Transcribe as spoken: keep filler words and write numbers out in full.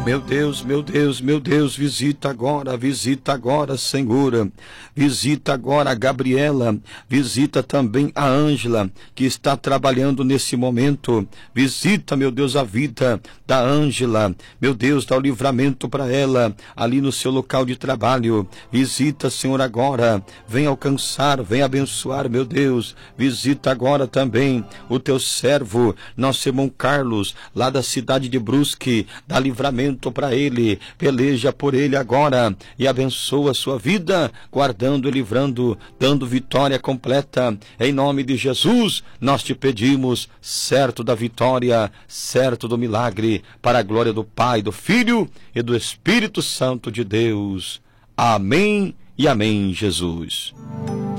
Meu Deus, meu Deus, meu Deus, visita agora, visita agora, Senhor. Visita agora a Gabriela, visita também a Ângela, que está trabalhando nesse momento. Visita, meu Deus, a vida da Ângela. Meu Deus, dá o livramento para ela, ali no seu local de trabalho. Visita, Senhor, agora. Vem alcançar, vem abençoar, meu Deus. Visita agora também o teu servo, nosso irmão Carlos, lá da cidade de Brusque. Dá livramento para ele, peleja por ele agora e abençoa a sua vida, guardando e livrando, dando vitória completa. Em nome de Jesus, nós te pedimos, certo da vitória, certo do milagre, para a glória do Pai, do Filho e do Espírito Santo de Deus. Amém e amém, Jesus.